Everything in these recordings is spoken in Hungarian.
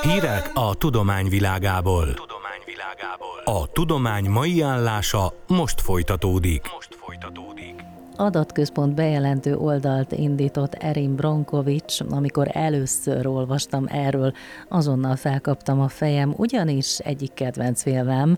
Hírek a tudomány világából. A tudomány mai állása most folytatódik. Adatközpont bejelentő oldalt indított Erin Brockovich. Amikor először olvastam erről, azonnal felkaptam a fejem, ugyanis egyik kedvenc filmem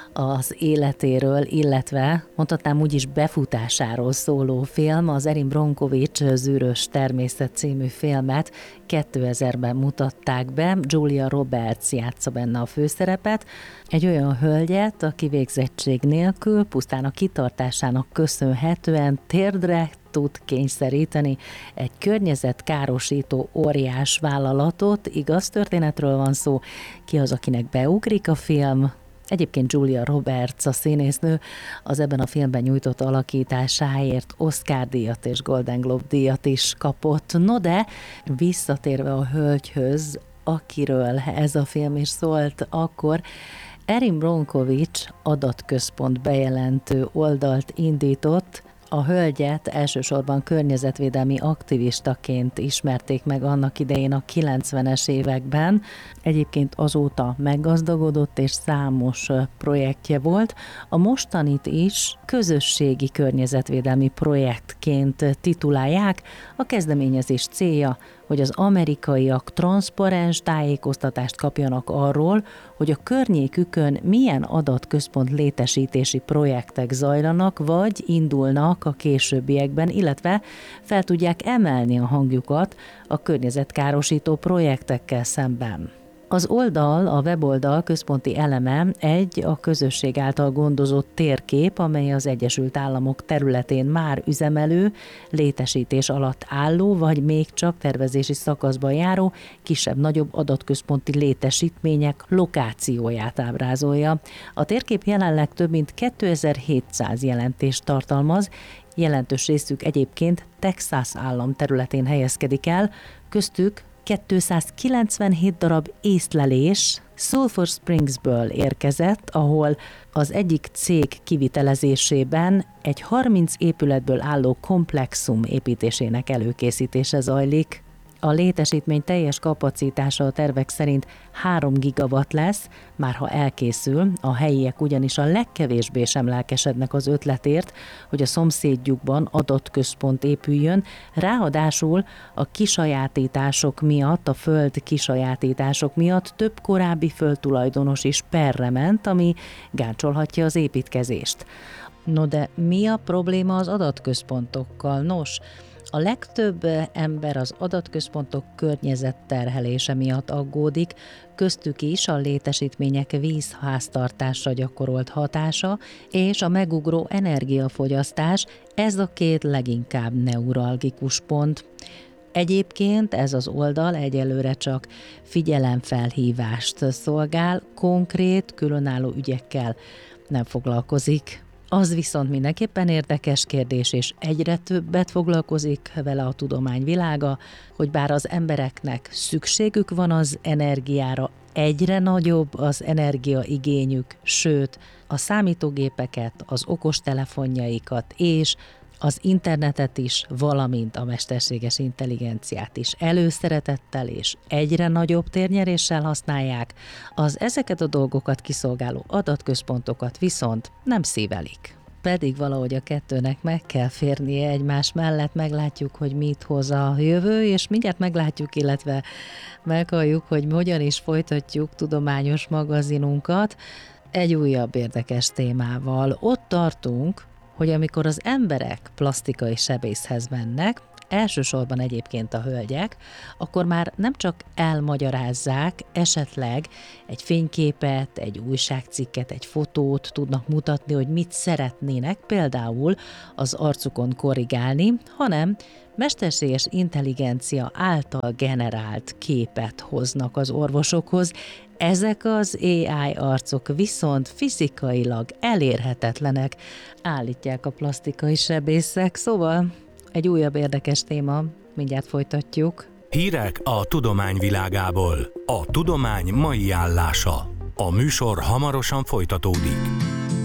az életéről, illetve mondhatnám úgyis befutásáról szóló film, az Erin Brockovich Zűrös természet című filmet 2000-ben mutatták be. Julia Roberts játsza benne a főszerepet, egy olyan hölgyet, aki végzettség nélkül, pusztán a kitartásának köszönhetően térdre tud kényszeríteni egy környezetkárosító óriás vállalatot. Igaz történetről van szó, ki az, akinek beugrik a film? Egyébként Julia Roberts, a színésznő, az ebben a filmben nyújtott alakításáért Oscar-díjat és Golden Globe-díjat is kapott. No de, visszatérve a hölgyhöz, akiről ez a film is szólt, akkor Erin Brockovich adatközpont bejelentő oldalt indított. A hölgyet elsősorban környezetvédelmi aktivistaként ismerték meg annak idején a 90-es években. Egyébként azóta meggazdagodott és számos projektje volt. A mostanit is közösségi környezetvédelmi projektként titulálják. A kezdeményezés célja, hogy az amerikaiak transzparens tájékoztatást kapjanak arról, hogy a környékükön milyen adatközpont létesítési projektek zajlanak, vagy indulnak a későbbiekben, illetve fel tudják emelni a hangjukat a környezetkárosító projektekkel szemben. Az oldal, a weboldal központi eleme egy a közösség által gondozott térkép, amely az Egyesült Államok területén már üzemelő, létesítés alatt álló, vagy még csak tervezési szakaszban járó kisebb-nagyobb adatközponti létesítmények lokációját ábrázolja. A térkép jelenleg több mint 2700 jelentést tartalmaz, jelentős részük egyébként Texas állam területén helyezkedik el, köztük 297 darab észlelés Sulphur Springsből érkezett, ahol az egyik cég kivitelezésében egy 30 épületből álló komplexum építésének előkészítése zajlik. A létesítmény teljes kapacitása a tervek szerint 3 gigawatt lesz, már ha elkészül, a helyiek ugyanis a legkevésbé sem lelkesednek az ötletért, hogy a szomszédjukban adatközpont épüljön, ráadásul a kisajátítások miatt, a föld kisajátítások miatt több korábbi földtulajdonos is perre ment, ami gácsolhatja az építkezést. No de mi a probléma az adatközpontokkal? Nos, a legtöbb ember az adatközpontok környezetterhelése miatt aggódik, köztük is a létesítmények vízháztartásra gyakorolt hatása és a megugró energiafogyasztás, ez a két leginkább neuralgikus pont. Egyébként ez az oldal egyelőre csak figyelemfelhívást szolgál, konkrét, különálló ügyekkel nem foglalkozik. Az viszont mindenképpen érdekes kérdés, és egyre többet foglalkozik vele a tudomány világa, hogy bár az embereknek szükségük van az energiára, egyre nagyobb az energiaigényük, sőt, a számítógépeket, az okostelefonjaikat és az internetet is, valamint a mesterséges intelligenciát is előszeretettel és egyre nagyobb térnyeréssel használják, az ezeket a dolgokat kiszolgáló adatközpontokat viszont nem szívelik. Pedig valahogy a kettőnek meg kell férnie egymás mellett, meglátjuk, hogy mit hoz a jövő, és mindjárt meglátjuk, illetve meghalljuk, hogy hogyan is folytatjuk tudományos magazinunkat egy újabb érdekes témával. Ott tartunk, hogy amikor az emberek plastikai sebészhez mennek, elsősorban egyébként a hölgyek, akkor már nem csak elmagyarázzák, esetleg egy fényképet, egy újságcikket, egy fotót tudnak mutatni, hogy mit szeretnének például az arcukon korrigálni, hanem mesterséges intelligencia által generált képet hoznak az orvosokhoz. Ezek az AI arcok viszont fizikailag elérhetetlenek, állítják a plastikai sebészek. Szóval egy újabb érdekes téma, mindjárt folytatjuk. Hírek a tudomány világából. A tudomány mai állása. A műsor hamarosan folytatódik.